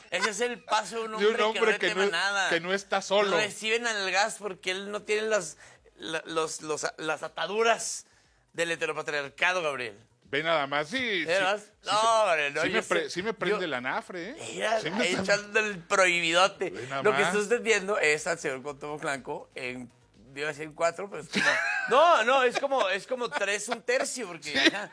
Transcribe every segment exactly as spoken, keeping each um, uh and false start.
ese es el paso de un hombre, de un hombre que, no que, no, nada. que no está solo. Reciben al gas porque él no tiene las, la, los, los, las ataduras del heteropatriarcado, Gabriel. Ve nada más, sí. sí, ¿Más? sí No, Gabriel, no, sí, me, pre, sé, sí me prende yo, la nafre, ¿eh? Mira, sí me ahí está... echando el prohibidote. Lo que más. está usted es al señor Cuauhtémoc Blanco en, iba a decir cuatro, pero es como... No, no, es como, es como tres, un tercio, porque... Sí. Ajá,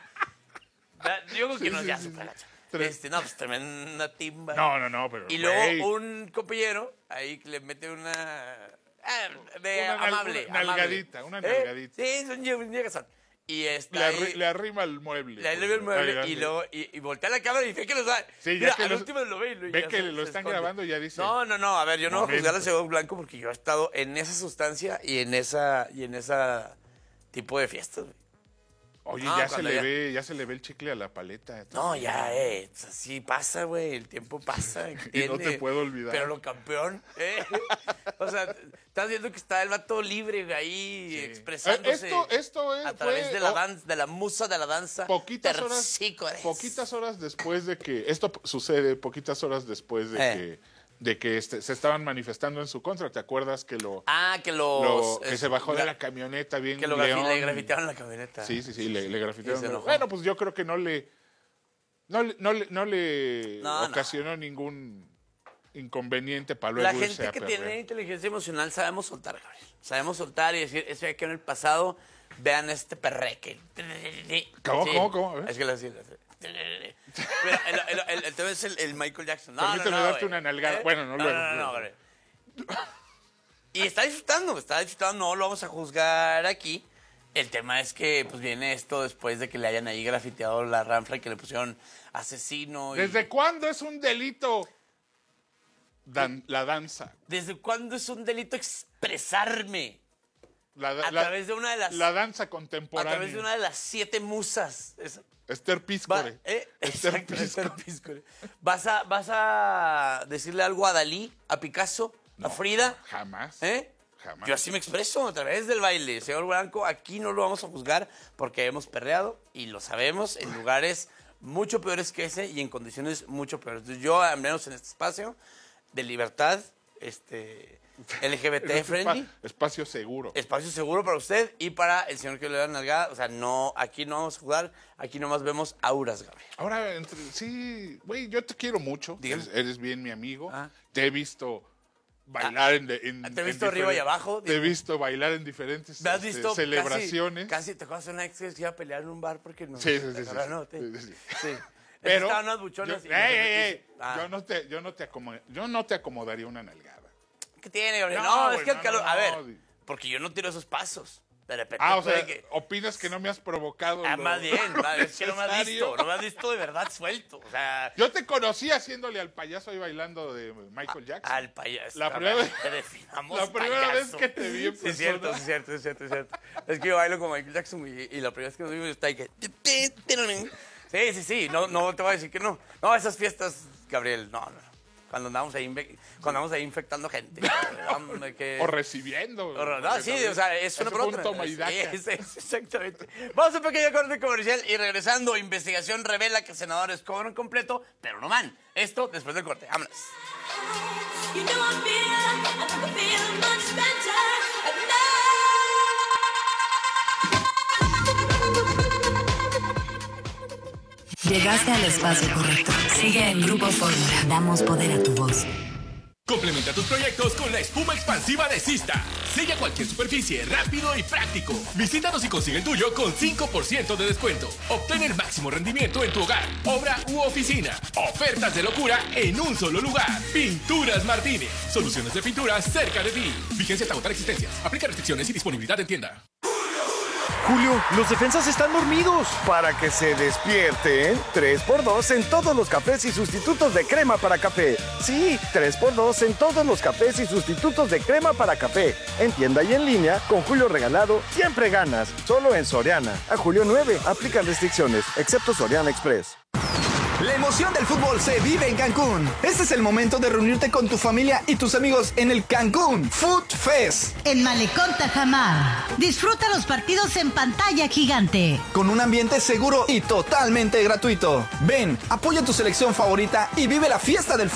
yo creo que sí, no, sí, ya sí, supera. sí. Este, no, pues tremenda timba. No, no, no, pero... Y luego wey. un compañero ahí que le mete una... Ah, de una amable, una nalgadita, amable. una nalgadita. ¿Eh? Sí, son llegas son. Y está le, ahí, arri, le arrima el mueble. le arrima el mueble Ay, y luego y, y voltea la cámara y ve que los da. Sí, Mira, ya que al los, último lo ve y lo, ve ya que se, lo se están esconde. grabando y ya dice. No, no, no, a ver, yo no voy a juzgar al momento. señor Blanco porque yo he estado en esa sustancia y en esa y en esa tipo de fiestas, güey. Oye, No, ya se cuando le ya- ve, ya se le ve el chicle a la paleta. No, ya, eh, así pasa, güey, el tiempo pasa. Y no ¿entiende? te puedo olvidar. Pero lo campeón, eh. O sea, estás viendo que está el vato libre güey, ahí Sí. expresándose. Eh, Esto, esto es, a través fue, de la oh, danza, de la musa de la danza. poquitas horas, terpsícodes. poquitas horas después de que esto p- sucede, poquitas horas después de Eh. que de que este, se estaban manifestando en su contra. ¿Te acuerdas que lo, Ah, que los... lo- que es- se bajó de gra- la camioneta bien Que lo león? grafi- le grafitearon la camioneta. Sí, sí, sí, le, le grafitearon. Y se enojó. Bueno, pues yo creo que no le no le, no le, no le No, no. ocasionó ningún inconveniente para luego La irse gente a que perder. tiene inteligencia emocional sabemos soltar, Gabriel. Sabemos soltar y decir, eso ya quedó en el pasado, vean este perreque. ¿Cómo, Sí. cómo, cómo? A ver. Es que lo hacía. lo hacía. Mira, el, el, el, el tema es el, el Michael Jackson. No, Permíteme no, no, darte güey. una nalgada. ¿Eh? Bueno, no, no, luego, no, no, luego. Gabriel. Y está disfrutando, está disfrutando, no lo vamos a juzgar aquí. El tema es que pues viene esto después de que le hayan ahí grafiteado la ranfla y que le pusieron asesino. Y... ¿Desde cuándo es un delito dan- la danza? ¿Desde cuándo es un delito expresarme? La, A la- través de una de las... la danza A contemporánea. través de una de las siete musas. Es- Esther va- Piscore. eh, Esther exacto, Piscore. Esther Piscore. ¿Vas a, ¿Vas a decirle algo a Dalí, a Picasso, a Frida? Jamás. ¿Eh? Jamás. Yo así me expreso a través del baile. Señor Blanco, aquí no lo vamos a juzgar porque hemos perreado y lo sabemos en lugares mucho peores que ese y en condiciones mucho peores. Entonces, yo, al menos en este espacio de libertad, este, L G B T Este friendly, espa- espacio seguro. espacio seguro para usted y para el señor que le da nalgada. O sea, no, aquí no vamos a jugar, aquí nomás vemos auras, Gabriel. Ahora, entre- sí, güey, yo te quiero mucho. Dígame. Eres, eres bien mi amigo. Ah. Te he visto bailar en, de- en- Te he en visto arriba diferen- y abajo. Te he visto bailar en diferentes ¿Me has este, visto celebraciones. Casi, casi te acuerdas de una ex que se iba a pelear en un bar porque no. Sí, sí, sí, sí, Ahora sí. no, te- Sí, sí, sí. sí. Pero Estaban unas buchonas yo, y- ey, ey, ey, Ah. yo no te, yo no te acomo- yo no te acomodaría una nalgada. ¿Qué tiene, Gabriel? No, No, es güey, que el no, calor. no, a ver, no. porque yo no tiro esos pasos. De repente. Ah, o puede sea, que- opinas que no me has provocado. Ah, lo- más bien, lo más- es que no me has necesario? visto. No me has visto de verdad suelto. O sea, Yo te conocí haciéndole al payaso ahí bailando de Michael Jackson. al payaso. La A primera ver, vez- te definamos la primera payaso. vez que te vi en Sí, es cierto, persona. sí, es cierto, es cierto, es cierto. Es que yo bailo con Michael Jackson y, y la primera vez que nos vimos está ahí que. Sí, sí, sí. No, no te voy a decir que no. No, esas fiestas, Gabriel, no, no. Cuando andamos ahí, inve- cuando andamos ahí infectando gente. Hombre, que- O recibiendo. Horror. No, porque sí, también- o sea, es una eso por fue un otra. toma y daca. Sí, es- es- exactamente. Vamos a un pequeño corte comercial y regresando, investigación revela que senadores cobran completo, pero no man. Esto después del corte. Vámonos. You know I feel, I think I feel much better at night. Llegaste al espacio correcto. Sigue en Grupo Fórmula. Damos poder a tu voz. Complementa tus proyectos con la espuma expansiva de Sista. Sella cualquier superficie rápido y práctico. Visítanos y consigue el tuyo con cinco por ciento de descuento. Obtén el máximo rendimiento en tu hogar, obra u oficina. Ofertas de locura en un solo lugar. Pinturas Martínez. Soluciones de pintura cerca de ti. Vigencia hasta agotar existencias. Aplica restricciones y disponibilidad en tienda. Julio, los defensas están dormidos. Para que se despierten, tres por dos en todos los cafés y sustitutos de crema para café. Sí, tres por dos en todos los cafés y sustitutos de crema para café. En tienda y en línea, con Julio regalado, siempre ganas. Solo en Soriana. A julio nueve, aplican restricciones, excepto Soriana Express. La emoción del fútbol se vive en Cancún. Este es el momento de reunirte con tu familia y tus amigos en el Cancún Food Fest. En Malecón Tajamar. Disfruta los partidos en pantalla gigante. Con un ambiente seguro y totalmente gratuito. Ven, apoya tu selección favorita y vive la fiesta del